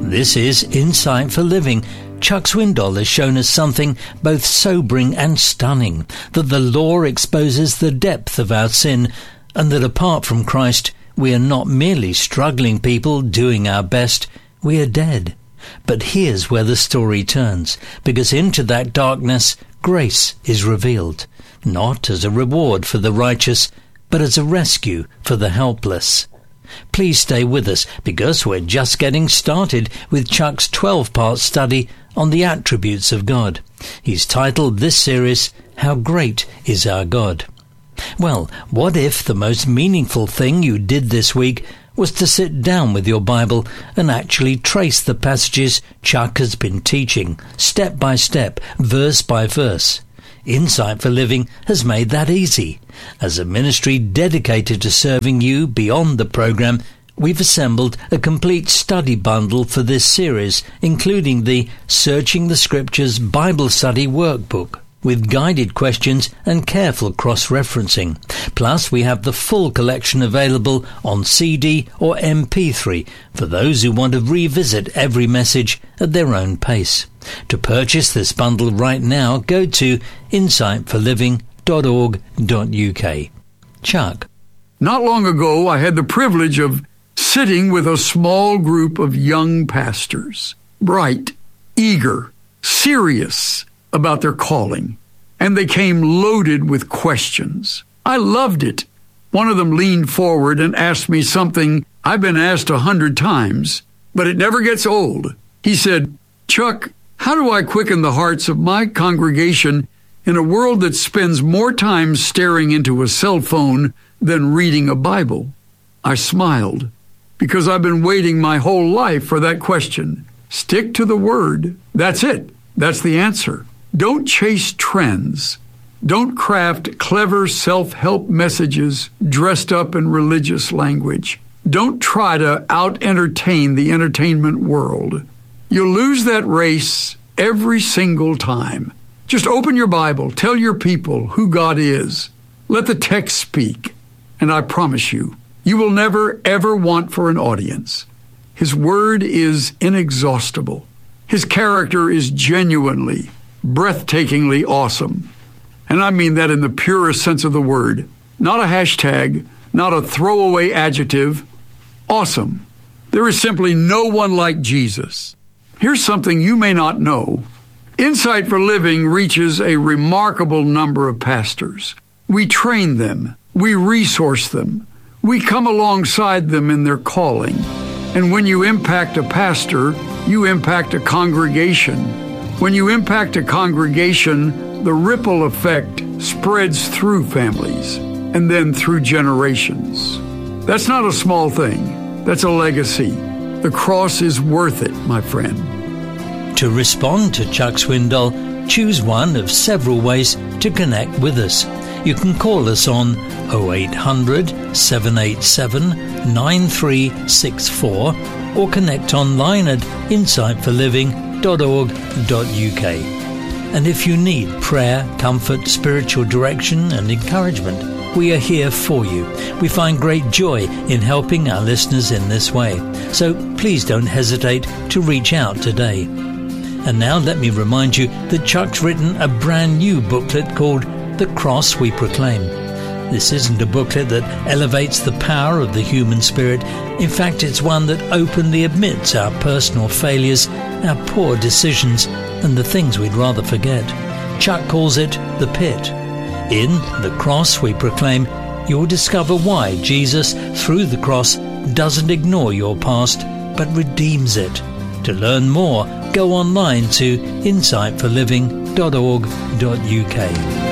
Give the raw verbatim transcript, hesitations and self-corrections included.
This is Insight for Living. Chuck Swindoll has shown us something both sobering and stunning, that the law exposes the depth of our sin, and that apart from Christ, we are not merely struggling people doing our best, we are dead. But here's where the story turns, because into that darkness, grace is revealed, not as a reward for the righteous, but as a rescue for the helpless. Please stay with us, because we're just getting started with Chuck's twelve-part study on the attributes of God. He's titled this series, How Great is Our God? Well, what if the most meaningful thing you did this week was to sit down with your Bible and actually trace the passages Chuck has been teaching, step by step, verse by verse? Insight for Living has made that easy. As a ministry dedicated to serving you beyond the program, we've assembled a complete study bundle for this series, including the Searching the Scriptures Bible Study Workbook, with guided questions and careful cross-referencing. Plus, we have the full collection available on C D or M P three for those who want to revisit every message at their own pace. To purchase this bundle right now, go to insight for living dot org dot U K. Chuck. Not long ago, I had the privilege of sitting with a small group of young pastors, bright, eager, serious about their calling, and they came loaded with questions. I loved it. One of them leaned forward and asked me something I've been asked a hundred times, but it never gets old. He said, "Chuck, how do I quicken the hearts of my congregation in a world that spends more time staring into a cell phone than reading a Bible?" I smiled, because I've been waiting my whole life for that question. Stick to the Word. That's it. That's the answer. Don't chase trends. Don't craft clever self-help messages dressed up in religious language. Don't try to out-entertain the entertainment world. You'll lose that race every single time. Just open your Bible. Tell your people who God is. Let the text speak. And I promise you, you will never, ever want for an audience. His word is inexhaustible. His character is genuinely, breathtakingly awesome. And I mean that in the purest sense of the word. Not a hashtag, not a throwaway adjective. Awesome. There is simply no one like Jesus. Here's something you may not know. Insight for Living reaches a remarkable number of pastors. We train them. We resource them. We come alongside them in their calling. And when you impact a pastor, you impact a congregation. When you impact a congregation, the ripple effect spreads through families and then through generations. That's not a small thing. That's a legacy. The cross is worth it, my friend. To respond to Chuck Swindoll, choose one of several ways to connect with us. You can call us on oh eight hundred, seven eight seven, nine three six four or connect online at insight for living dot org dot U K. And if you need prayer, comfort, spiritual direction and encouragement, we are here for you. We find great joy in helping our listeners in this way. So please don't hesitate to reach out today. And now let me remind you that Chuck's written a brand new booklet called The Cross We Proclaim. This isn't a booklet that elevates the power of the human spirit. In fact, it's one that openly admits our personal failures, our poor decisions, and the things we'd rather forget. Chuck calls it The Pit. In The Cross We Proclaim, you'll discover why Jesus, through the cross, doesn't ignore your past, but redeems it. To learn more, go online to insight for living dot org dot U K.